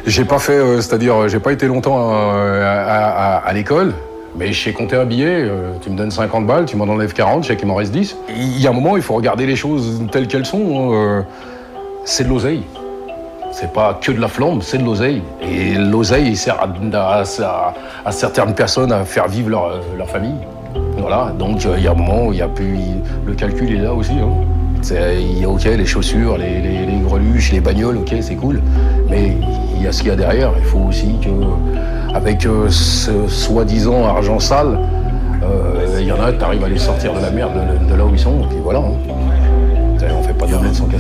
J'ai pas fait, c'est-à-dire, j'ai pas été longtemps à l'école, mais je sais compter un billet, tu me donnes 50 balles, tu m'en enlèves 40, je sais qu'il m'en reste 10. Il y a un moment, il faut regarder les choses telles qu'elles sont. C'est de l'oseille. C'est pas que de la flambe, c'est de l'oseille. Et l'oseille, il sert à certaines personnes à faire vivre leur famille. Voilà, donc il y a un moment où il y a plus. Le calcul est là aussi. Hein. Ok, les chaussures, les greluches, les bagnoles, ok, c'est cool. Mais il y a ce qu'il y a derrière. Il faut aussi que, avec ce soi-disant argent sale, il y en a, tu arrives à les sortir de la merde de là où ils sont. Et puis voilà. Hein. On fait pas de domaine sans casser.